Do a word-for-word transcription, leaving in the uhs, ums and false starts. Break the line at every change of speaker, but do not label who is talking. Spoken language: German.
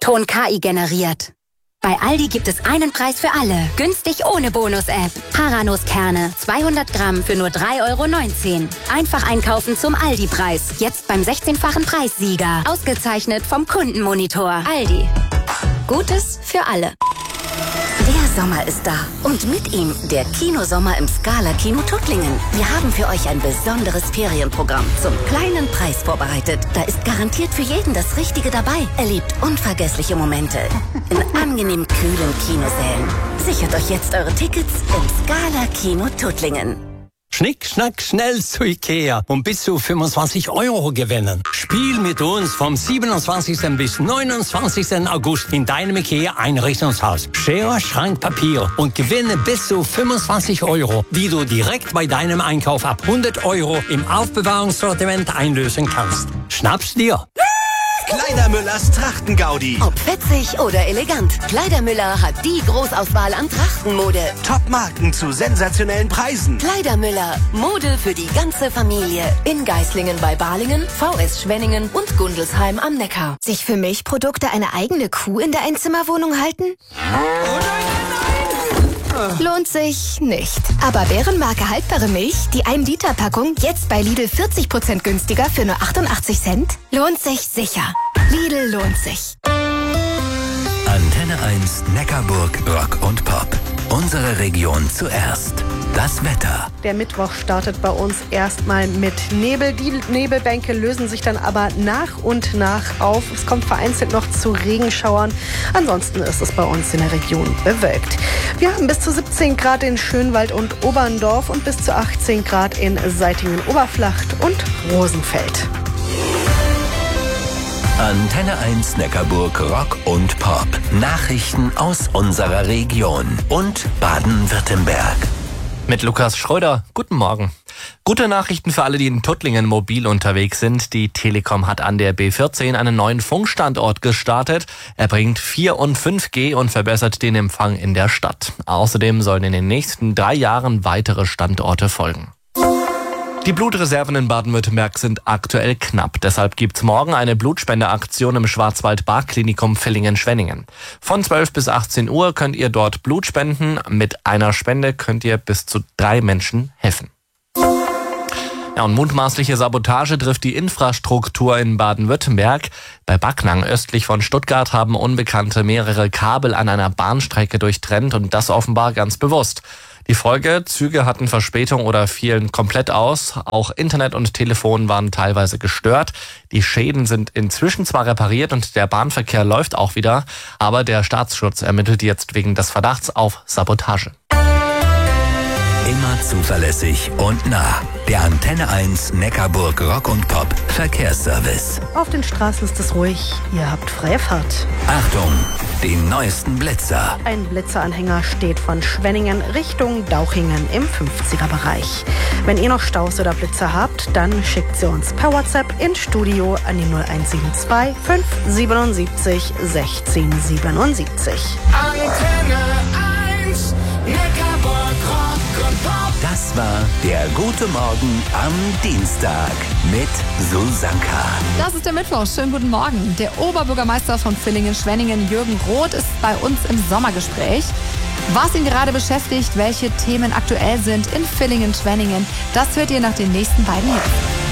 Ton K I generiert. Bei Aldi gibt es einen Preis für alle. Günstig ohne Bonus-App. Haranuskerne, zweihundert Gramm für nur drei Euro neunzehn. Einfach einkaufen zum Aldi-Preis. Jetzt beim sechzehnfachen Preissieger. Ausgezeichnet vom Kundenmonitor. Aldi. Gutes für alle. Der Sommer ist da. Und mit ihm der Kinosommer im Scala Kino Tuttlingen. Wir haben für euch ein besonderes Ferienprogramm zum kleinen Preis vorbereitet. Da ist garantiert für jeden das Richtige dabei. Erlebt unvergessliche Momente in angenehm kühlen Kinosälen. Sichert euch jetzt eure Tickets im Scala Kino Tuttlingen.
Schnick, schnack, schnell zu Ikea und bis zu fünfundzwanzig Euro gewinnen. Spiel mit uns vom siebenundzwanzigsten bis neunundzwanzigsten August in deinem Ikea Einrichtungshaus. Schere, Schrank, Papier und gewinne bis zu fünfundzwanzig Euro, die du direkt bei deinem Einkauf ab hundert Euro im Aufbewahrungssortiment einlösen kannst. Schnapp's dir!
Kleidermüllers Trachtengaudi.
Ob fetzig oder elegant, Kleidermüller hat die Großauswahl an Trachtenmode.
Top-Marken zu sensationellen Preisen.
Kleidermüller, Mode für die ganze Familie. In Geislingen bei Balingen, V S Schwenningen und Gundelsheim am Neckar.
Sich für Milchprodukte eine eigene Kuh in der Einzimmerwohnung halten? Lohnt sich nicht. Aber Bärenmarke haltbare Milch, die ein Liter Packung, jetzt bei Lidl vierzig Prozent günstiger für nur achtundachtzig Cent? Lohnt sich sicher. Lidl lohnt sich.
Antenne eins Neckarburg Rock und Pop. Unsere Region zuerst. Das Wetter.
Der Mittwoch startet bei uns erstmal mit Nebel. Die Nebelbänke lösen sich dann aber nach und nach auf. Es kommt vereinzelt noch zu Regenschauern. Ansonsten ist es bei uns in der Region bewölkt. Wir haben bis zu siebzehn Grad in Schönwald und Oberndorf und bis zu achtzehn Grad in Seitingen-Oberflacht und Rosenfeld.
Antenne eins Neckarburg Rock und Pop. Nachrichten aus unserer Region und Baden-Württemberg.
Mit Lukas Schröder. Guten Morgen. Gute Nachrichten für alle, die in Tuttlingen mobil unterwegs sind. Die Telekom hat an der B vierzehn einen neuen Funkstandort gestartet. Er bringt vier und fünf G und verbessert den Empfang in der Stadt. Außerdem sollen in den nächsten drei Jahren weitere Standorte folgen. Die Blutreserven in Baden-Württemberg sind aktuell knapp. Deshalb gibt's morgen eine Blutspendeaktion im Schwarzwald-Bar-Klinikum Villingen-Schwenningen. Von zwölf bis achtzehn Uhr könnt ihr dort Blut spenden. Mit einer Spende könnt ihr bis zu drei Menschen helfen. Ja, und mutmaßliche Sabotage trifft die Infrastruktur in Baden-Württemberg. Bei Backnang östlich von Stuttgart haben Unbekannte mehrere Kabel an einer Bahnstrecke durchtrennt und das offenbar ganz bewusst. Die Folge, Züge hatten Verspätung oder fielen komplett aus. Auch Internet und Telefon waren teilweise gestört. Die Schäden sind inzwischen zwar repariert und der Bahnverkehr läuft auch wieder, aber der Staatsschutz ermittelt jetzt wegen des Verdachts auf Sabotage.
Immer zuverlässig und nah. Der Antenne eins Neckarburg Rock und Pop Verkehrsservice.
Auf den Straßen ist es ruhig. Ihr habt freie Fahrt.
Achtung, die neuesten Blitzer.
Ein Blitzeranhänger steht von Schwenningen Richtung Dauchingen im fünfziger-Bereich. Wenn ihr noch Staus oder Blitzer habt, dann schickt sie uns per WhatsApp ins Studio an die null eins sieben zwei fünf siebenundsiebzig sechzehn siebenundsiebzig.
Antenne eins Neckarburg Rock und Pop.
Das war der Gute Morgen am Dienstag mit Susanka.
Das ist der Mittwoch. Schönen guten Morgen. Der Oberbürgermeister von Villingen-Schwenningen, Jürgen Roth, ist bei uns im Sommergespräch. Was ihn gerade beschäftigt, welche Themen aktuell sind in Villingen-Schwenningen, das hört ihr nach den nächsten beiden Jahren.